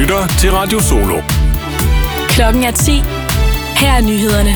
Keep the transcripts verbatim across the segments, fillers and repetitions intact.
lytter til Radio Solo. Klokken er ti. Her er nyhederne.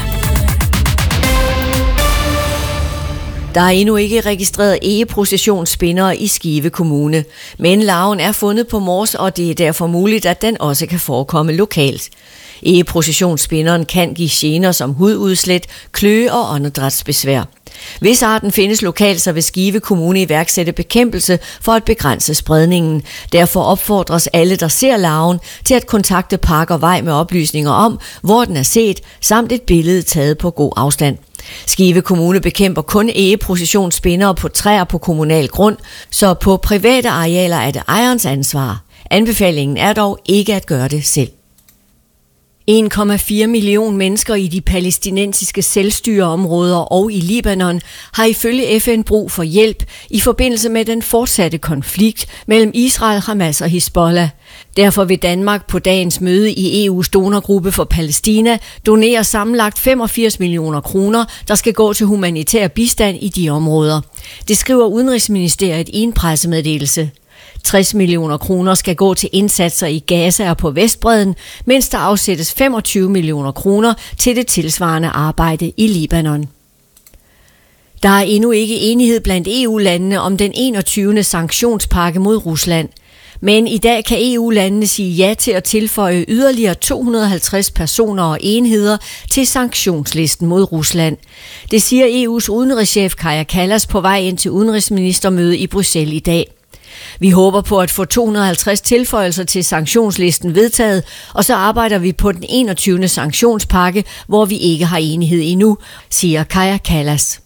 Der er endnu ikke registreret egeprocessionsspindere i Skive Kommune, men larven er fundet på Mors, og det er derfor muligt, at den også kan forekomme lokalt. Egeprocessionsspinderen kan give gener som hududslæt, kløe og åndedrætsbesvær. Hvis arten findes lokalt, så vil Skive Kommune iværksætte bekæmpelse for at begrænse spredningen. Derfor opfordres alle, der ser larven, til at kontakte Park og Vej med oplysninger om, hvor den er set, samt et billede taget på god afstand. Skive Kommune bekæmper kun egeprocessionsspindere på træer på kommunal grund, så på private arealer er det ejerens ansvar. Anbefalingen er dog ikke at gøre det selv. en komma fire millioner mennesker i de palæstinensiske selvstyreområder og i Libanon har ifølge F N brug for hjælp i forbindelse med den fortsatte konflikt mellem Israel, Hamas og Hizbollah. Derfor vil Danmark på dagens møde i E U's donorgruppe for Palæstina donere sammenlagt femogfirs millioner kroner, der skal gå til humanitær bistand i de områder. Det skriver Udenrigsministeriet i en pressemeddelelse. tres millioner kroner skal gå til indsatser i Gaza og på Vestbredden, mens der afsættes femogtyve millioner kroner til det tilsvarende arbejde i Libanon. Der er endnu ikke enighed blandt E U-landene om den enogtyvende sanktionspakke mod Rusland. Men i dag kan E U-landene sige ja til at tilføje yderligere to hundrede og halvtreds personer og enheder til sanktionslisten mod Rusland. Det siger E U's udenrigschef Kaja Kallas på vej ind til udenrigsministermøde i Bruxelles i dag. Vi håber på at få to hundrede og halvtreds tilføjelser til sanktionslisten vedtaget, og så arbejder vi på den enogtyvende sanktionspakke, hvor vi ikke har enighed endnu, siger Kaja Kallas.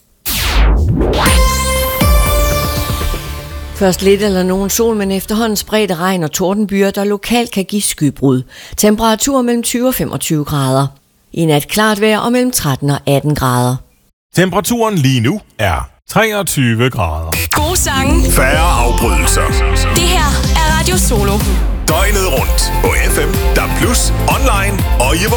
Først lidt eller nogen sol, men efterhånden spredte regn og tordenbyer, der lokalt kan give skybrud. Temperatur mellem tyve og femogtyve grader. I nat klart vejr og mellem tretten og atten grader. Temperaturen lige nu er treogtyve grader. Gode sange. Færre afbrydelser. Det her er Radio Solo. Døgnet rundt på F M, D A B plus, online og i